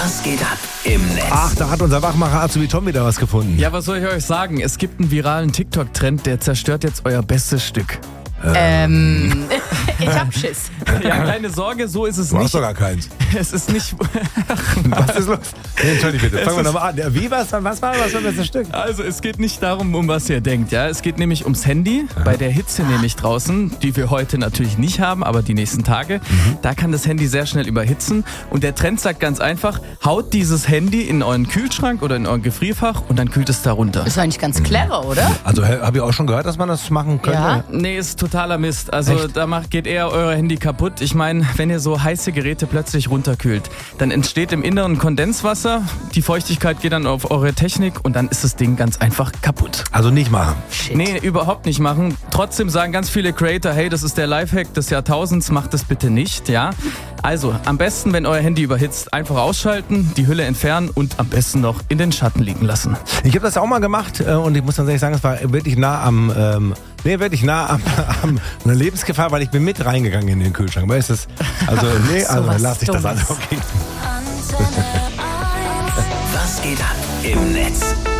Was geht ab im Netz? Ach, da hat unser Wachmacher Azubi Tom wieder was gefunden. Ja, was soll ich euch sagen? Es gibt einen viralen TikTok-Trend, der zerstört jetzt euer bestes Stück. Ich hab Schiss. Ja, keine Sorge, so ist es Du hast nicht. doch gar keins. Es ist nicht. Was ist los? Nee, entschuldige bitte. Fangen wir nochmal an. Ja, wie was war das beste Stück? Also, es geht nicht darum, um was ihr denkt, ja. Es geht nämlich ums Handy. Bei der Hitze nämlich draußen, die wir heute natürlich nicht haben, aber die nächsten Tage, da kann das Handy sehr schnell überhitzen. Und der Trend sagt ganz einfach, haut dieses Handy in euren Kühlschrank oder in euren Gefrierfach und dann kühlt es da runter. Ist eigentlich ganz clever, oder? Also, habe ich auch schon gehört, dass man das machen könnte? Ja. Nee, ist totaler Mist. Also Echt? geht eher euer Handy kaputt. Ich meine, wenn ihr so heiße Geräte plötzlich runterkühlt, dann entsteht im Inneren Kondenswasser, die Feuchtigkeit geht dann auf eure Technik und dann ist das Ding ganz einfach kaputt. Also nicht machen. Shit. Nee, überhaupt nicht machen. Trotzdem sagen ganz viele Creator, hey, das ist der Lifehack des Jahrtausends, macht das bitte nicht, ja? Also, am besten, wenn euer Handy überhitzt, einfach ausschalten, die Hülle entfernen und am besten noch in den Schatten liegen lassen. Ich habe das auch mal gemacht und ich muss tatsächlich sagen, es war wirklich nah am einer Lebensgefahr, weil ich bin mit reingegangen in den Kühlschrank. Weißt du, also was lass ich das an. Dummes. Okay. Was geht ab im Netz?